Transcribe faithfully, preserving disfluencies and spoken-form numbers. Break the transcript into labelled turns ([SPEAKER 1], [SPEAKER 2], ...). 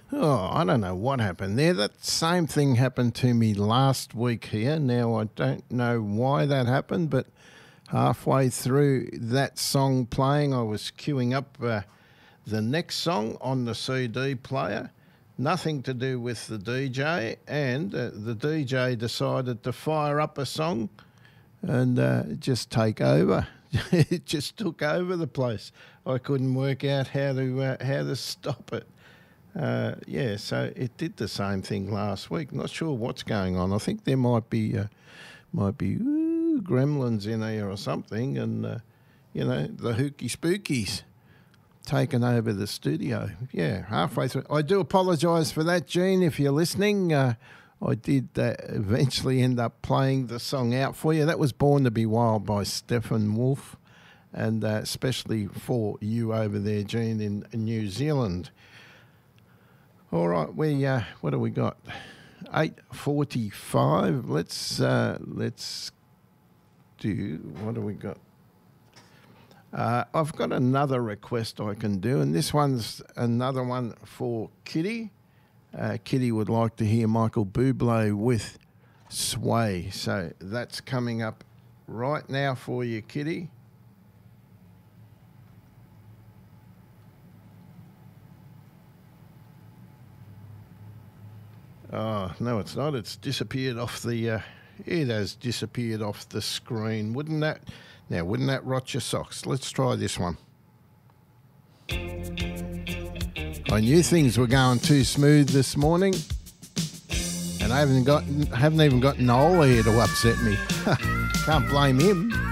[SPEAKER 1] Oh, I don't know what happened there. That same thing happened to me last week here. Now, I don't know why that happened, but halfway through that song playing, I was queuing up uh, the next song on the C D player. Nothing to do with the D J, and uh, the D J decided to fire up a song and uh, just take over. It just took over the place. I couldn't work out how to uh, how to stop it. Uh, yeah, so it did the same thing last week. Not sure what's going on. I think there might be uh, might be ooh, gremlins in here or something, and uh, you know, the hooky spookies taken over the studio. Yeah, halfway through. I do apologise for that, Gene, if you're listening. Uh, I did uh, eventually end up playing the song out for you. That was Born to Be Wild by Stephen Wolf, and uh, especially for you over there, Gene, in, in New Zealand. All right, we uh, what do we got? Eight forty-five. Let's uh, let's do. What do we got? Uh, I've got another request I can do, and this one's another one for Kitty. Uh, Kitty would like to hear Michael Bublé with Sway, so that's coming up right now for you, Kitty. Oh, no, it's not. It's disappeared off the... Uh, it has disappeared off the screen. Wouldn't that... Now, wouldn't that rot your socks? Let's try this one. I knew things were going too smooth this morning, and I haven't got, haven't even got Noel here to upset me. Can't blame him.